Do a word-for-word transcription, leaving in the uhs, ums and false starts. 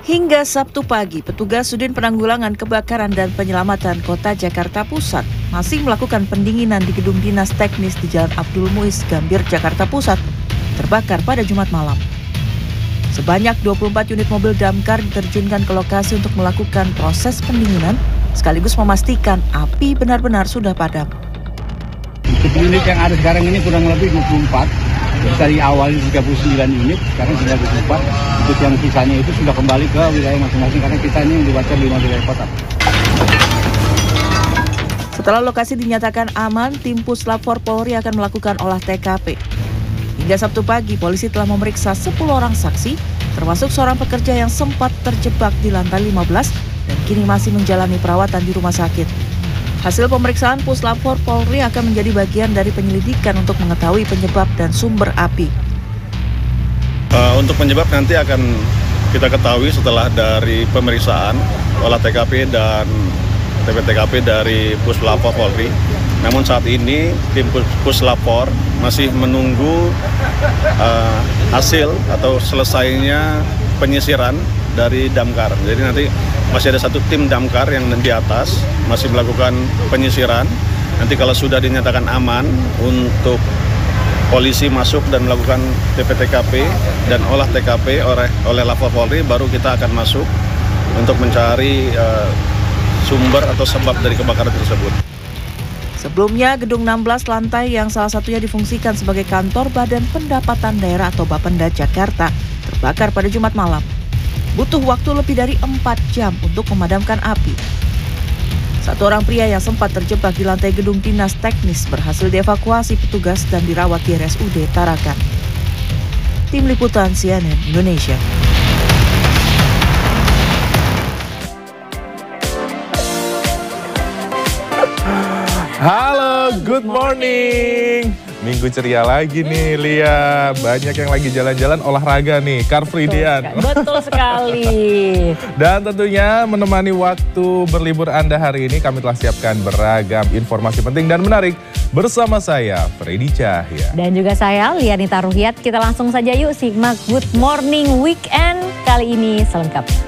Hingga Sabtu pagi, petugas Sudin Penanggulangan Kebakaran dan Penyelamatan Kota Jakarta Pusat masih melakukan pendinginan di gedung dinas teknis di Jalan Abdul Muiz, Gambir, Jakarta Pusat, terbakar pada Jumat malam. Sebanyak dua puluh empat unit mobil damkar diterjunkan ke lokasi untuk melakukan proses pendinginan, sekaligus memastikan api benar-benar sudah padam. Unit yang ada sekarang ini kurang lebih dua puluh empat. Dari awal tiga puluh sembilan unit, sekarang sudah dua puluh empat. Untuk yang sisanya itu sudah kembali ke wilayah masing-masing karena kita ini yang dibaca lima wilayah kota. Setelah lokasi dinyatakan aman, tim Puslap empat Polri akan melakukan olah T K P. Hingga Sabtu pagi, polisi telah memeriksa sepuluh orang saksi, termasuk seorang pekerja yang sempat terjebak di lantai lima belas dan kini masih menjalani perawatan di rumah sakit. Hasil pemeriksaan Puslap empat Polri akan menjadi bagian dari penyelidikan untuk mengetahui penyebab dan sumber api. Uh, untuk penyebab nanti akan kita ketahui setelah dari pemeriksaan olah T K P dan T P T K P dari Puslap empat Polri. Namun saat ini tim Puslap empat masih menunggu uh, hasil atau selesainya penyisiran dari damkar. Jadi nanti masih ada satu tim damkar yang di atas masih melakukan penyisiran. Nanti kalau sudah dinyatakan aman untuk polisi masuk dan melakukan T P T K P dan olah T K P oleh oleh Lapor Polri, baru kita akan masuk untuk mencari uh, sumber atau sebab dari kebakaran tersebut. Sebelumnya, gedung enam belas lantai yang salah satunya difungsikan sebagai kantor Badan Pendapatan Daerah atau Bapenda Jakarta terbakar pada Jumat malam. Butuh waktu lebih dari empat jam untuk memadamkan api. Satu orang pria yang sempat terjebak di lantai gedung dinas teknis berhasil dievakuasi petugas dan dirawat di R S U D Tarakan. Tim Liputan C N N Indonesia. Halo, good morning. Minggu ceria lagi nih, Lia. Banyak yang lagi jalan-jalan olahraga nih, Car Free Dian. Betul sekali. Dan tentunya menemani waktu berlibur Anda hari ini, kami telah siapkan beragam informasi penting dan menarik bersama saya, Freddy Cahya. Dan juga saya, Lianita Ruhyat. Kita langsung saja yuk simak Good Morning Weekend kali ini selengkapnya.